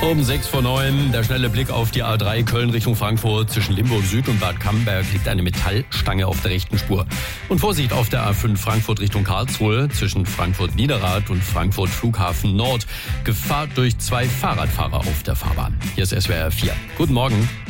Um 6:09 der schnelle Blick auf die A3 Köln Richtung Frankfurt. Zwischen Limburg Süd und Bad Camberg liegt eine Metallstange auf der rechten Spur. Und Vorsicht auf der A5 Frankfurt Richtung Karlsruhe zwischen Frankfurt Niederrad und Frankfurt Flughafen Nord. Gefahr durch 2 Fahrradfahrer auf der Fahrbahn. Hier ist SWR 4. Guten Morgen.